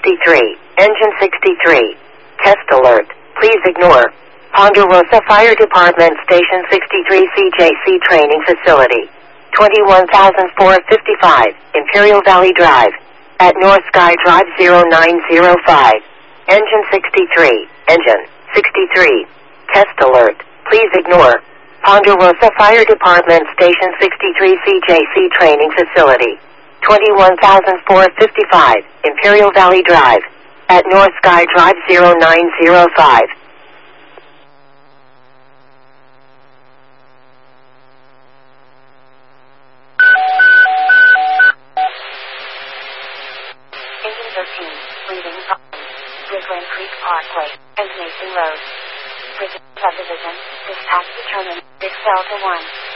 63. Engine 63. Test alert. Please ignore. Ponderosa Fire Department Station 63 CJC Training Facility. 21,455. Imperial Valley Drive. At North Sky Drive 0905. Engine 63. Engine 63. Test alert. Please ignore. Ponderosa Fire Department Station 63 CJC Training Facility. 21,455. Imperial Valley Drive. At North Sky Drive 0905. Engine 13, leaving Woodland Creek Parkway and Mason Road. Bridge subdivision, dispatch determined, 6 Delta 1.